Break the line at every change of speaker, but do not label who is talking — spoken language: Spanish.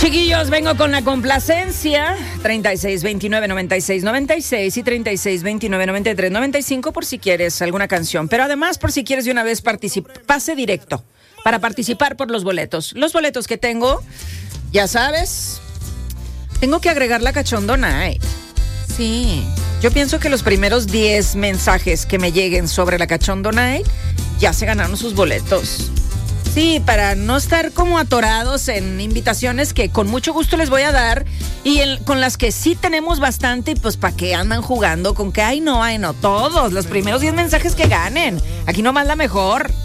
Chiquillos, vengo con la complacencia 3629-9696 y 3629-9395 por si quieres alguna canción, pero además por si quieres de una vez pase directo para participar por los boletos. Los boletos que tengo, ya sabes, tengo que agregar la Cachondo Night. Sí, yo pienso que los primeros 10 mensajes que me lleguen sobre la Cachondo Night ya se ganaron sus boletos. Sí, para no estar como atorados en invitaciones que con mucho gusto les voy a dar y con las que sí tenemos bastante, y pues para qué andan jugando con que ay no, todos, los primeros 10 mensajes que ganen. Aquí nomás la mejor.